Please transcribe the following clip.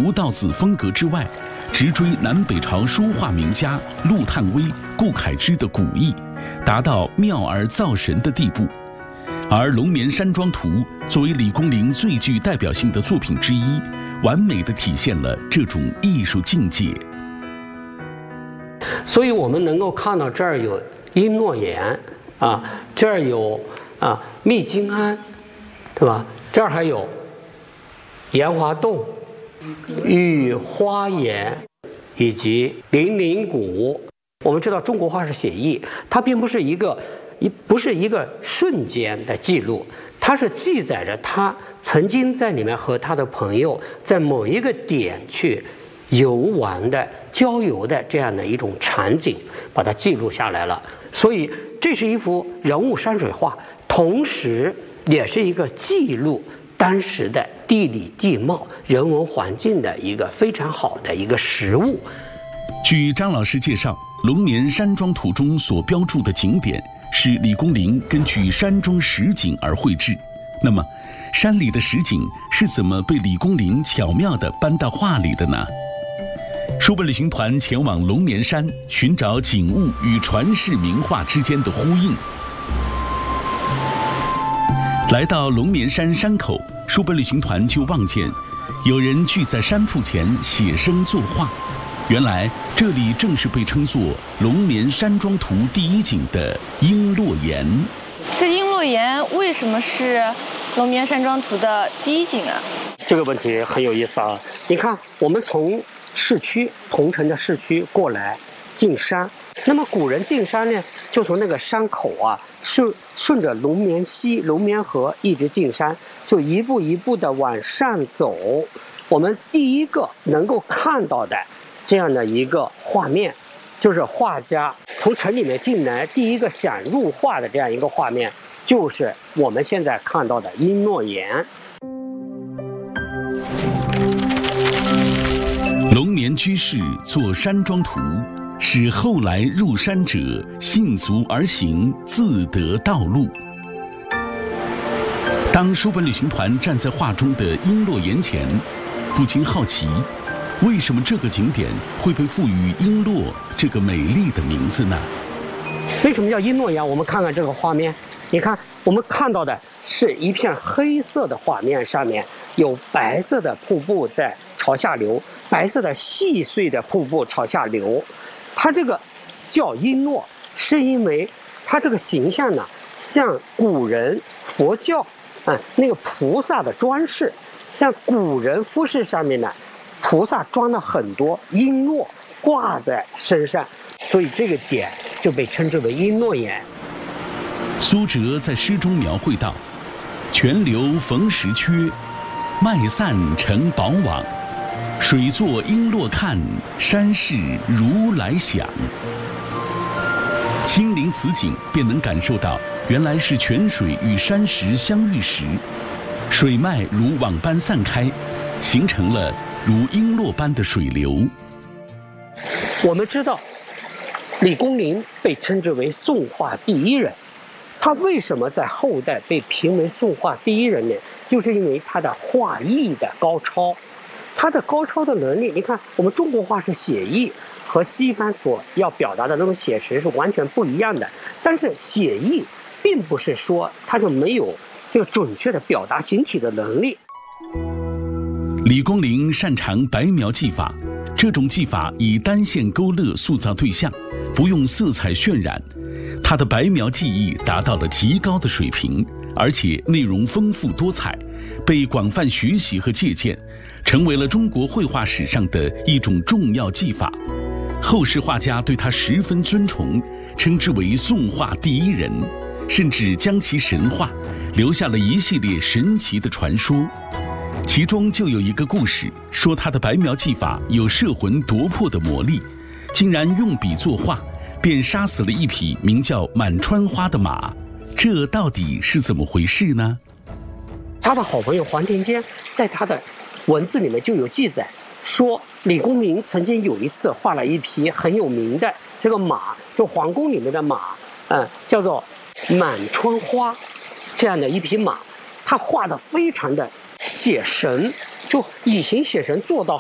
吴道子风格之外，直追南北朝书画名家陆探微、顾恺之的古意，达到妙而造神的地步。而《龙眠山庄图》作为李公麟最具代表性的作品之一，完美地体现了这种艺术境界。 所以我们能够看到这儿有璎珞岩啊，这儿有密金庵，对吧？这儿还有岩华洞、玉花岩以及零陵谷。我们知道中国画是写意，它并不是一个瞬间的记录，它是记载着他曾经在里面和他的朋友在某一个点去游玩的、郊游的这样的一种场景，把它记录下来了。所以这是一幅人物山水画，同时也是一个记录当时的地理地貌、人文环境的一个非常好的一个实物。 据张老师介绍，《龙眠山庄图》中所标注的景点是李公麟根据山中实景而绘制。那么，山里的实景是怎么被李公麟巧妙地搬到画里的呢？书本旅行团前往龙眠山，寻找景物与传世名画之间的呼应。来到龙眠山山口，书本旅行团就望见有人聚在山铺前写生作画。原来这里正是被称作《龙眠山庄图》第一景的璎珞岩。 这璎珞岩为什么是《龙眠山庄图》的第一景啊？ 这个问题很有意思啊！你看，我们从市区桐城的市区过来进山，那么古人进山呢，就从那个山口啊，顺着龙眠溪、龙眠河一直进山，就一步一步的往上走。我们第一个能够看到的这样的一个画面，就是画家从城里面进来第一个想入画的这样一个画面，就是我们现在看到的璎珞岩。 龙眠居士作山庄图，使后来入山者信足而行，自得道路。当书本旅行团站在画中的璎珞岩前，不禁好奇，为什么这个景点会被赋予璎珞这个美丽的名字呢？ 为什么叫璎珞岩？我们看看这个画面，你看我们看到的是一片黑色的画面，上面有白色的瀑布在朝下流，白色的细碎的瀑布朝下流。它这个叫璎珞，是因为它这个形象呢，像古人佛教那个菩萨的装饰，像古人服饰上面呢，菩萨装了很多璎珞挂在身上，所以这个点就被称之为璎珞岩。 苏辙在诗中描绘道：“泉流逢时缺，麦散成宝网。水作璎珞看，山势如来响。”亲临此景，便能感受到原来是泉水与山石相遇时，水脉如网般散开，形成了如璎珞般的水流。 我们知道，李公麟被称之为宋画第一人，他为什么在后代被评为宋画第一人呢？就是因为他的画艺的高超，他的高超的能力。你看，我们中国画是写意，和西方所要表达的那种写实是完全不一样的。但是写意并不是说他就没有这个准确的表达形体的能力。 李公麟擅长白描技法，这种技法以单线勾勒塑造对象，不用色彩渲染。他的白描技艺达到了极高的水平，而且内容丰富多彩，被广泛学习和借鉴，成为了中国绘画史上的一种重要技法。后世画家对他十分尊崇，称之为宋画第一人，甚至将其神化，留下了一系列神奇的传说。其中就有一个故事，说他的白描技法有摄魂夺魄的魔力，竟然用笔作画，便杀死了一匹名叫满川花的马。这到底是怎么回事呢？ 他的好朋友黄庭坚在他的文字里面就有记载，说李公麟曾经有一次画了一匹很有名的这个马，就皇宫里面的马，叫做满川花，这样的一匹马，他画的非常的写神，就以形写神做到